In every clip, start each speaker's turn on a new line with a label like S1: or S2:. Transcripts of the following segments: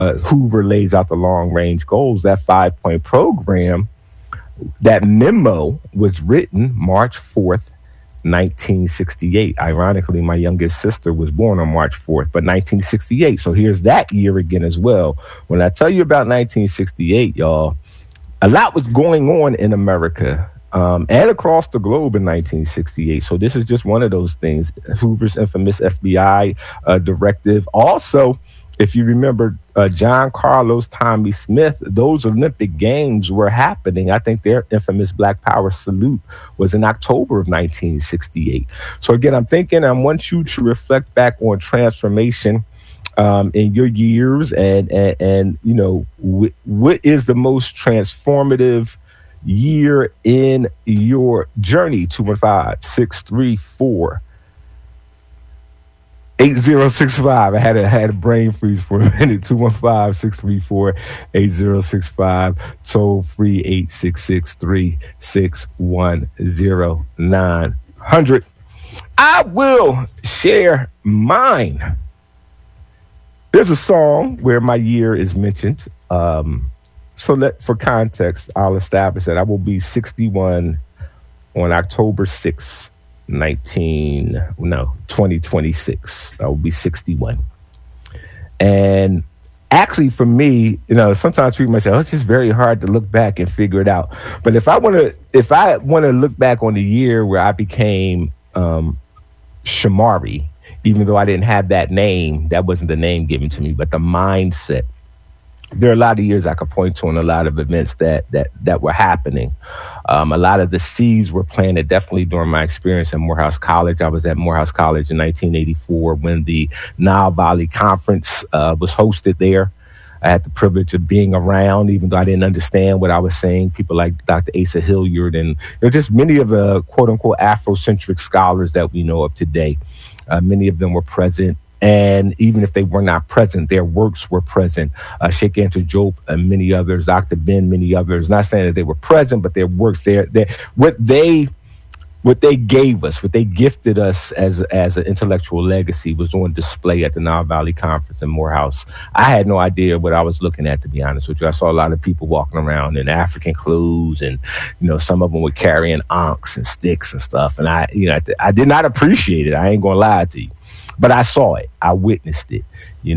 S1: Hoover lays out the long range goals, that 5-point program, that memo was written March 4th, 1968. Ironically, my youngest sister was born on March 4th, but 1968. So here's that year again as well. When I tell you about 1968, y'all, a lot was going on in America and across the globe in 1968. So this is just one of those things. Hoover's infamous FBI directive. Also, if you remember John Carlos, Tommy Smith, those Olympic Games were happening. I think their infamous Black Power salute was in October of 1968. So again, I want you to reflect back on transformation in your years and you know, what is the most transformative year in your journey? 215-634 8065. I had a brain freeze for a minute. 215-634-8065. Toll free 866-361-0900. I will share mine. There's a song where my year is mentioned. For context, I'll establish that I will be 61 on October 6th. 2026. I will be 61. And actually for me, you know, sometimes people might say, oh, it's just very hard to look back and figure it out. But if I want to look back on the year where I became Shamari, even though I didn't have that name, that wasn't the name given to me, but the mindset. There are a lot of years I could point to and a lot of events that were happening. A lot of the seeds were planted definitely during my experience at Morehouse College. I was at Morehouse College in 1984 when the Nile Valley Conference was hosted there. I had the privilege of being around, even though I didn't understand what I was saying. People like Dr. Asa Hilliard and just many of the quote-unquote Afrocentric scholars that we know of today. Many of them were present. And even if they were not present, their works were present. Sheikh Anta Diop and many others, Dr. Ben, many others. Not saying that they were present, but their works, what they gave us, what they gifted us as an intellectual legacy was on display at the Nile Valley Conference in Morehouse. I had no idea what I was looking at, to be honest with you. I saw a lot of people walking around in African clothes, and some of them were carrying ankhs and sticks and stuff. And I did not appreciate it. I ain't gonna lie to you. But I saw it. I witnessed it.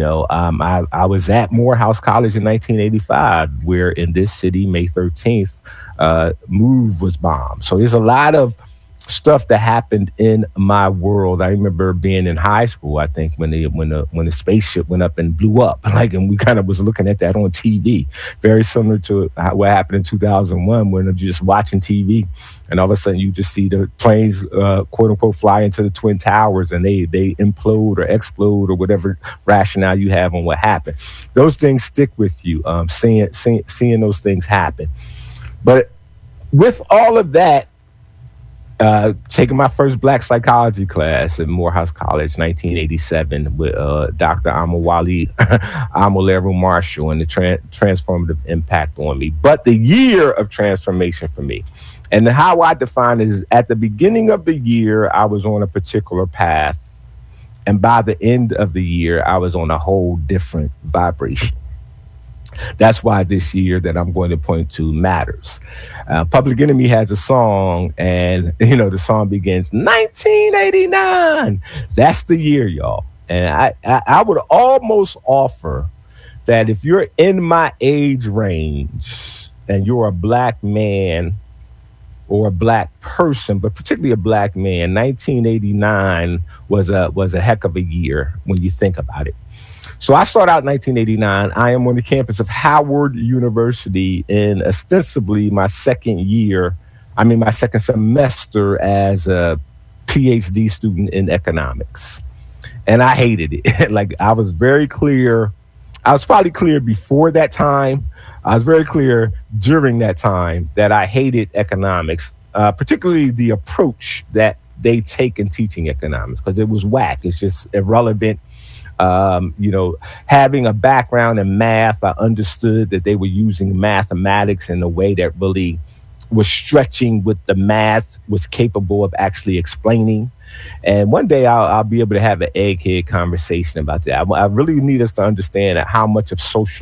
S1: I was at Morehouse College in 1985, where in this city, May 13th, MOVE was bombed. So there's a lot of stuff that happened in my world. I remember being in high school, I think, when the spaceship went up and blew up, and we kind of was looking at that on TV, very similar to what happened in 2001 when you're just watching TV and all of a sudden you just see the planes, quote unquote, fly into the Twin Towers and they implode or explode or whatever rationale you have on what happened. Those things stick with you, seeing those things happen. But with all of that, taking my first Black psychology class at Morehouse College, 1987, with Dr. Amawali Amoleru Marshall, and the transformative impact on me. But the year of transformation for me, and how I define it, is at the beginning of the year, I was on a particular path. And by the end of the year, I was on a whole different vibration. That's why this year that I'm going to point to matters. Public Enemy has a song, and the song begins 1989. That's the year, y'all. And I would almost offer that if you're in my age range and you're a Black man or a Black person, but particularly a Black man, 1989 was a heck of a year when you think about it. So I started out in 1989. I am on the campus of Howard University in ostensibly my second semester as a PhD student in economics. And I hated it. I was very clear. I was probably clear before that time. I was very clear during that time that I hated economics, particularly the approach that they take in teaching economics, because it was whack. It's just irrelevant. Having a background in math, I understood that they were using mathematics in a way that really was stretching with the math, was capable of actually explaining. And one day I'll be able to have an egghead conversation about that. I really need us to understand how much of social